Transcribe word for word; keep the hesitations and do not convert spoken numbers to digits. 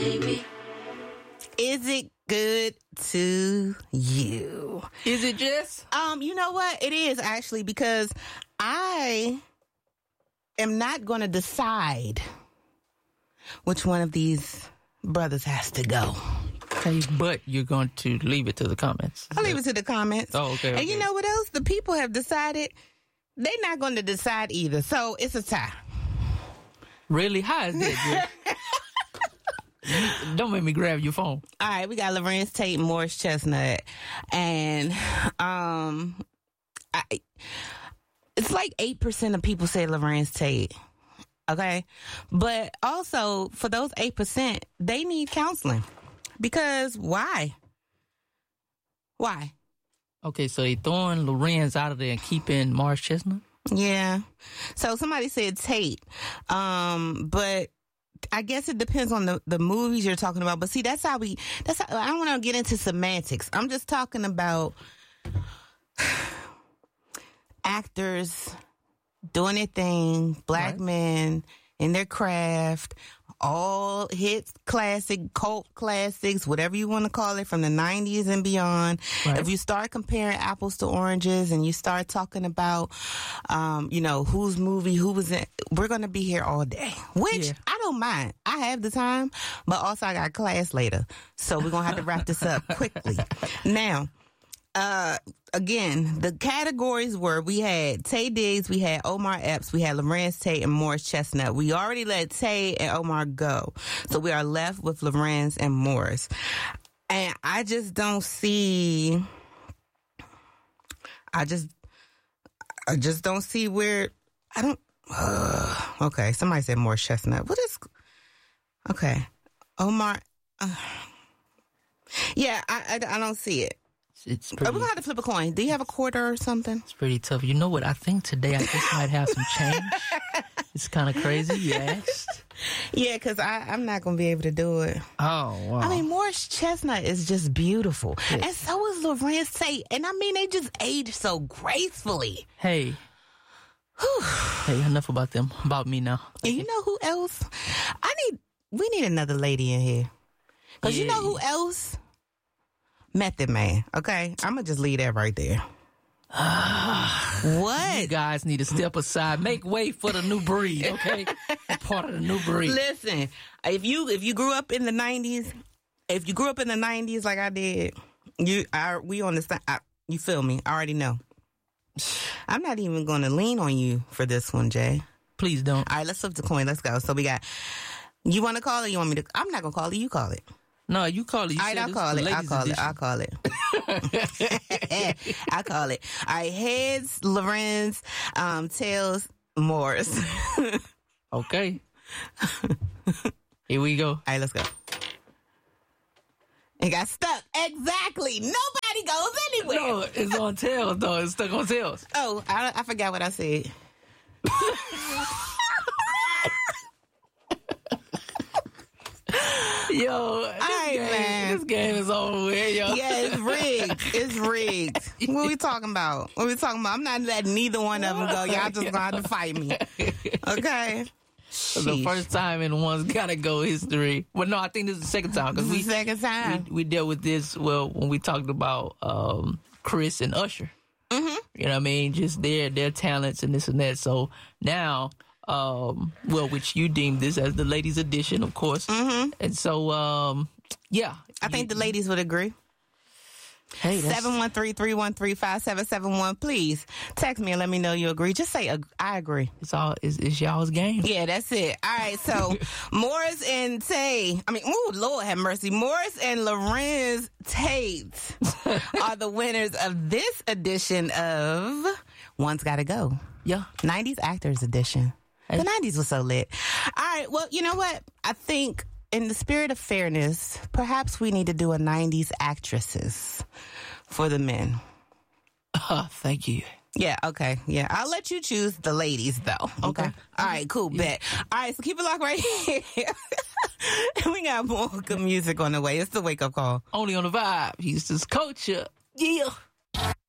baby. Is it good to you? Is it just? Um, you know what? It is actually, because I am not going to decide which one of these brothers has to go. Okay, but you're going to leave it to the comments. I'll leave it to the comments. Oh, okay. And okay. you know what else? The people have decided they're not going to decide either. So it's a tie. Really? How is that, Jess? Don't make me grab your phone. All right, we got Lorenz Tate and Morris Chestnut. And um, I, it's like eight percent of people say Lorenz Tate. Okay? But also, for those eight percent, they need counseling. Because why? Why? Okay, so they throwing Lorenz out of there and keeping Morris Chestnut? Yeah. So somebody said Tate. Um, but I guess it depends on the, the movies you're talking about. But see, that's how we, that's how, I don't want to get into semantics. I'm just talking about actors doing their thing, black right. men in their craft, all hits, classic, cult classics, whatever you want to call it, from the nineties and beyond. Right. If you start comparing apples to oranges and you start talking about, um, you know, whose movie, who was in, we're going to be here all day, which Yeah. I don't mind. I have the time, but also I got class later. So we're going to have to wrap this up quickly. Now, Uh, again, the categories were, we had Taye Diggs, we had Omar Epps, we had Lorenz Tate, and Morris Chestnut. We already let Taye and Omar go. So we are left with Lorenz and Morris. And I just don't see, I just, I just don't see where, I don't, uh, okay, somebody said Morris Chestnut. What is, okay, Omar, uh, yeah, I, I, I don't see it. It's Oh, pretty, we're going to have to flip a coin. Do you have a quarter or something? it's pretty tough. You know what? I think today I just might have some change. It's kind of crazy. You asked. Yeah, because I'm not going to be able to do it. Oh, wow. I mean, Morris Chestnut is just beautiful. Yes. And so is Lorenz Tate. And I mean, they just age so gracefully. Hey. Hey, enough about them. About me now. And you know who else? I need, we need another lady in here. Because you Yeah. know who else? Method Man. Okay? I'm going to just leave that right there. What? You guys need to step aside. Make way for the new breed, okay? Part of the new breed. Listen, if you if you grew up in the nineties, if you grew up in the nineties like I did, you I, we on the same. You feel me? I already know. I'm not even going to lean on you for this one, Jay. Please don't. All right, let's flip the coin. Let's go. So we got. You want to call it? Or you want me to? I'm not going to call it. You call it. No, you call it. You All right, said I'll this call is it. the I'll ladies call it. edition. I'll call it. I call it. All right, heads, Lorenz, um, tails, Morris. Okay. Here we go. All right, let's go. It got stuck. Exactly. Nobody goes anywhere. No, it's on tails, though. It's stuck on tails. Oh, I, I forgot what I said. Yo, this, right, game, man. this game is over with, yo. Yeah, it's rigged. It's rigged. What are we talking about? What are we talking about? I'm not letting neither one of them go. Y'all just gonna have to fight me. Okay? For the first time in one's gotta go history. Well, no, I think this is the second time This because is we, the second time. we we dealt with this well when we talked about um, Chris and Usher. Mm-hmm. You know what I mean? Just their their talents and this and that. So now, um, well, which you deemed this as the ladies' edition, of course. Mm-hmm. And so, um, yeah, I think the ladies would agree. hey, that's, seven one three, three one three, five seven seven one. Please text me and let me know you agree. Just say, ag- I agree. it's all it's, it's y'all's game. Yeah, that's it. All right, so Morris and Taye, I mean, ooh, Lord have mercy. Morris and Lorenz Tate are the winners of this edition of One's Gotta Go. Yeah. nineties Actors Edition. The nineties was so lit. All right, well, you know what? I think in the spirit of fairness, perhaps we need to do a nineties Actresses for the men. Uh, thank you. Yeah, okay. Yeah, I'll let you choose the ladies, though. Okay. Okay. All right, cool, bet. All right, so keep it locked right here. We got more good music on the way. It's the wake-up call. Only on the vibe. He's just culture. Yeah.